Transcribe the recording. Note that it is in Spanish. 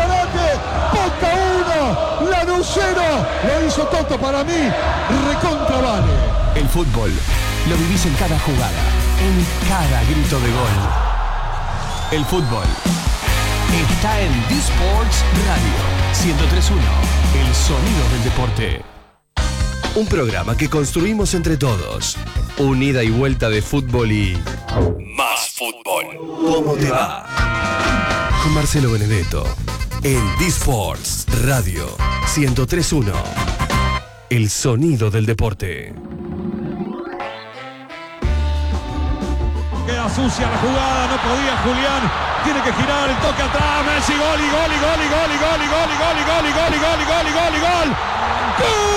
disparate. Boca 1, Lanús 0. Lo hizo Toto para mí. Recontra vale. El fútbol lo vivís en cada jugada, en cada grito de gol. El fútbol está en D-Sports Radio 103.1, el sonido del deporte. Un programa que construimos entre todos. Un ida y vuelta de fútbol y más fútbol. ¿Cómo te va? Con Marcelo Benedetto en D-Sports Radio 103.1, el sonido del deporte. Queda sucia la jugada, no podía Julián, tiene que girar el toque atrás, Messi, gol y gol y gol y gol y gol y gol y gol y gol y gol y gol y gol y gol y gol. ¡Gol!